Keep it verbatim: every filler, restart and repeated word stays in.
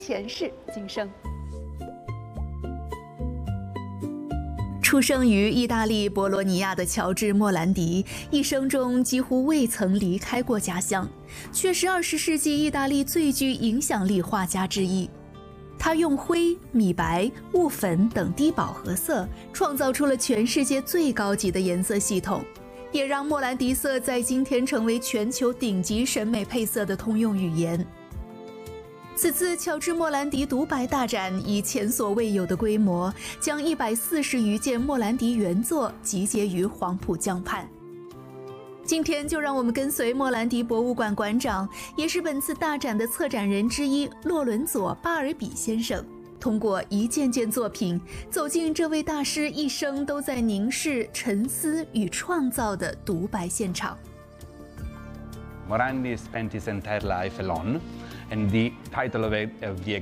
前世今生。 出生于意大利博罗尼亚的乔治·莫兰迪，一生中几乎未曾离开过家乡，却是二十世纪意大利最具影响力画家之一。他用灰、米白、雾粉等低饱和色，创造出了全世界最高级的颜色系统，也让莫兰迪色在今天成为全球顶级审美配色的通用语言。此次乔治·莫兰迪独白大展以前所未有的规模，将一百四十余件莫兰迪原作集结于黄浦江畔。今天就让我们跟随莫兰迪博物馆馆长，也是本次大展的策展人之一洛伦佐·巴尔比先生，通过一件件作品，走进这位大师一生都在凝视、沉思与创造的独白现场。 Morandi spent his entire life alone, and the title of, it, of the